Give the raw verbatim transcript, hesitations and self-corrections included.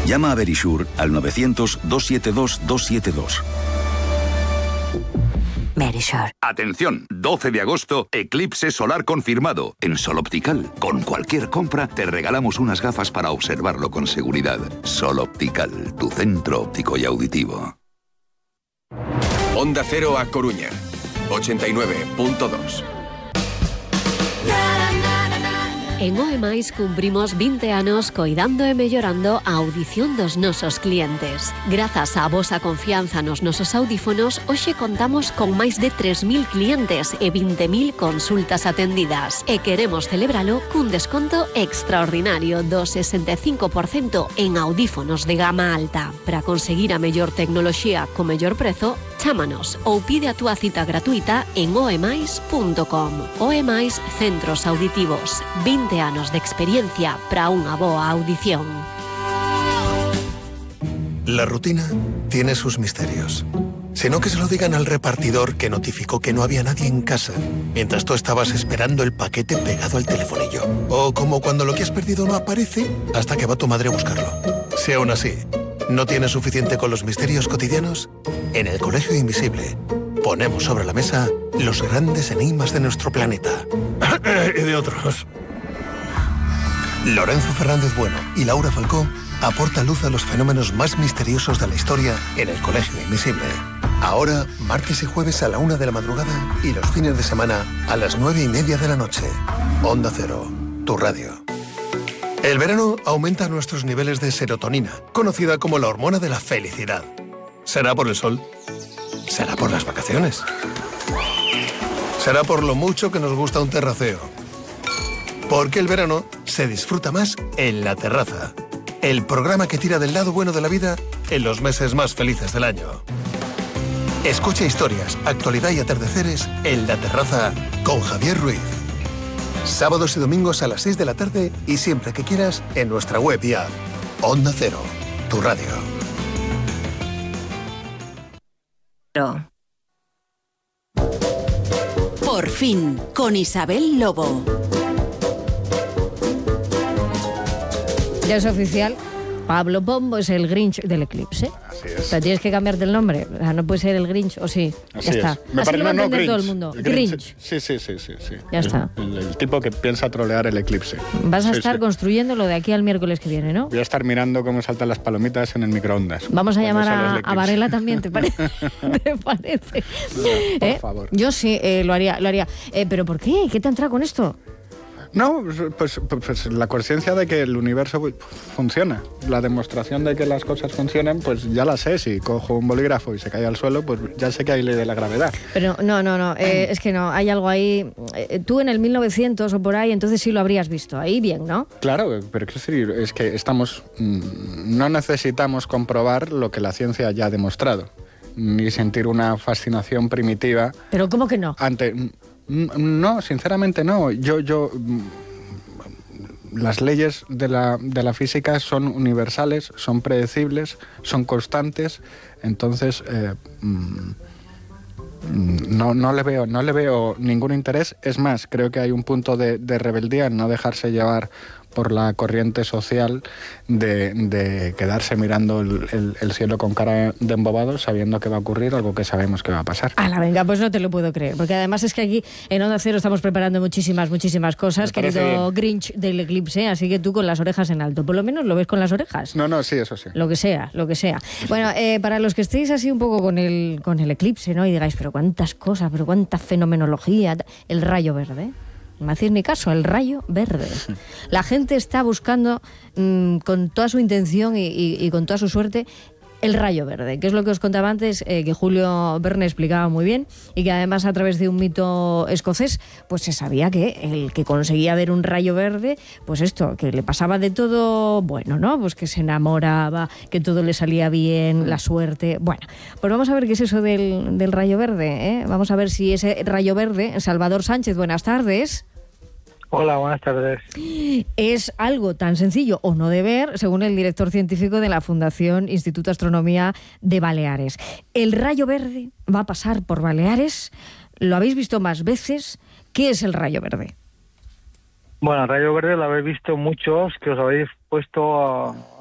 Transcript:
Llama a Verisure al novecientos, doscientos setenta y dos, doscientos setenta y dos. Verisure. Atención, doce de agosto, eclipse solar confirmado. En Sol Optical, con cualquier compra, te regalamos unas gafas para observarlo con seguridad. Sol Optical, tu centro óptico y auditivo. Onda Cero a Coruña, ochenta y nueve punto dos. En O E Mais cumprimos vinte anos coidando e mellorando a audición dos nosos clientes. Grazas á vosa confianza nos nosos audífonos, hoxe contamos con máis de tres mil clientes e vinte mil consultas atendidas. E queremos celebralo cun desconto extraordinario do sesenta e cinco por cento en audífonos de gama alta. Para conseguir a mellor tecnoloxía co mellor prezo, chámanos ou pide a túa cita gratuita en oemais punto com. O E Mais Centros Auditivos. vinte anos de experiencia para unha boa audición. La rutina tiene sus misterios. Si no, que se lo digan al repartidor que notificó que no había nadie en casa mientras tú estabas esperando el paquete pegado al telefonillo. O como cuando lo que has perdido no aparece hasta que va tu madre a buscarlo. Si aún así no tienes suficiente con los misterios cotidianos, en el Colegio Invisible ponemos sobre la mesa los grandes enigmas de nuestro planeta. Y de otros. Lorenzo Fernández Bueno y Laura Falcó aportan luz a los fenómenos más misteriosos de la historia en el Colegio Invisible. Ahora, martes y jueves a la una de la madrugada y los fines de semana a las nueve y media de la noche. Onda Cero, tu radio. El verano aumenta nuestros niveles de serotonina, conocida como la hormona de la felicidad. ¿Será por el sol? ¿Será por las vacaciones? ¿Será por lo mucho que nos gusta un terraceo? Porque el verano se disfruta más en La Terraza, el programa que tira del lado bueno de la vida en los meses más felices del año. Escucha historias, actualidad y atardeceres en La Terraza con Javier Ruiz. Sábados y domingos a las seis de la tarde y siempre que quieras en nuestra web y app. Onda Cero, tu radio. Por fin, con Isabel Lobo. Ya es oficial, Pablo Pombo es el Grinch del eclipse. Así es. O sea, tienes que cambiarte el nombre. O sea, no puede ser el Grinch, o sí. Así ya está. es. Me Así parece, lo va a no, no, entender Grinch. todo el mundo. El Grinch. Sí, sí, sí, sí, sí. Ya el, está. El, el tipo que piensa trolear el eclipse. Vas a Sí, estar sí. construyéndolo de aquí al miércoles que viene, ¿no? Voy a estar mirando cómo saltan las palomitas en el microondas. Vamos a Cuando llamar sale el a, a eclipse. Varela también, ¿te parece? ¿Te parece? No, por ¿Eh? favor. Yo sí, eh, lo haría, lo haría. Eh, ¿Pero por qué? ¿Qué te entra con esto? No, pues, pues, pues la conciencia de que el universo funciona. La demostración de que las cosas funcionan, pues ya la sé. Si cojo un bolígrafo y se cae al suelo, pues ya sé que hay ley de la gravedad. Pero no, no, no, eh, es que no, hay algo ahí. Eh, tú en el mil novecientos o por ahí, entonces sí lo habrías visto. Ahí bien, ¿no? Claro, pero quiero decir, es que estamos, no necesitamos comprobar lo que la ciencia ya ha demostrado, ni sentir una fascinación primitiva. Pero ¿cómo que no? Ante, no, sinceramente no. Yo, yo, las leyes de la, de la física son universales, son predecibles, son constantes. Entonces, eh, no, no le veo, no le veo ningún interés. Es más, creo que hay un punto de, de rebeldía en no dejarse llevar por la corriente social de, de quedarse mirando el, el, el cielo con cara de embobado sabiendo que va a ocurrir algo que sabemos que va a pasar. A la venga, pues no te lo puedo creer, porque además es que aquí en Onda Cero estamos preparando muchísimas, muchísimas cosas, querido bien. Grinch del eclipse, así que tú con las orejas en alto, por lo menos lo ves con las orejas. No, no, sí, eso sí. Lo que sea, lo que sea. Bueno, eh, para los que estéis así un poco con el, con el eclipse, ¿no? Y digáis, pero cuántas cosas, pero cuánta fenomenología, el rayo verde. No me hacéis ni caso, el rayo verde. La gente está buscando mmm, con toda su intención y, y, y con toda su suerte el rayo verde, que es lo que os contaba antes, eh, que Julio Verne explicaba muy bien y que además a través de un mito escocés pues se sabía que el que conseguía ver un rayo verde, pues esto, que le pasaba de todo bueno, ¿no? Pues que se enamoraba, que todo le salía bien, la suerte. Bueno, pues vamos a ver qué es eso del, del rayo verde, ¿eh? Vamos a ver si ese rayo verde, Salvador Sánchez, buenas tardes. Hola, buenas tardes. Es algo tan sencillo o no de ver, según el director científico de la Fundación Instituto de Astronomía de Baleares. El rayo verde va a pasar por Baleares, lo habéis visto más veces. ¿Qué es el rayo verde? Bueno, el rayo verde lo habéis visto muchos, que os habéis puesto a,